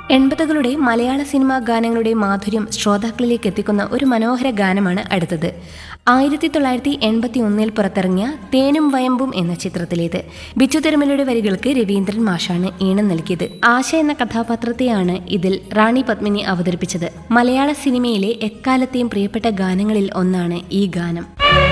എൺപതുകളുടെ മലയാള cinema ഗാനങ്ങളുടെ മാധുര്യം ശ്രോതാക്കളിലേക്ക് എത്തിക്കുന്ന ഒരു മനോഹര ഗാനമാണ് അടുത്തത്. 1981 പുറത്തിറങ്ങിയ തേനും വയമ്പും എന്ന ചിത്രത്തിലേത്. ബിച്ചു തിരുമലയുടെ വരികൾക്ക് രവീന്ദ്രൻ മാഷാണ് ഈണം നൽകിയത്. ആശ എന്ന കഥാപാത്രത്തെയാണ് ഇതിൽ റാണി പത്മിനി അവതരിപ്പിച്ചത്. മലയാള സിനിമയിലെ എക്കാലത്തെയും പ്രിയപ്പെട്ട ഗാനങ്ങളിൽ ഒന്നാണ് ഈ ഗാനം.